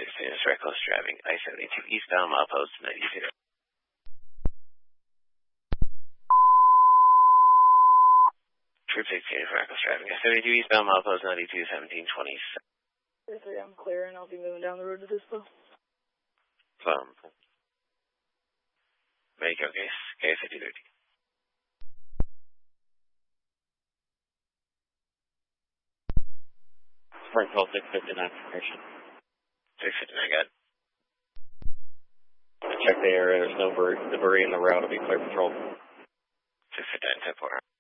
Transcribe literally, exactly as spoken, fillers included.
sixteen is reckless driving. I seventy-two eastbound, milepost ninety-two. Troop sixteen is reckless driving. I seventy-two eastbound, milepost ninety-two, seventeen twenty-seven. thirty-three, I'm clear, and I'll be moving down the road to this though. Um, make your case. Case fifty thirty. Springfield six fifty-nine information. six fifty-nine, got it. Check the area, there's no debris in the route, it'll be clear patrol. six fifty-nine, ten four.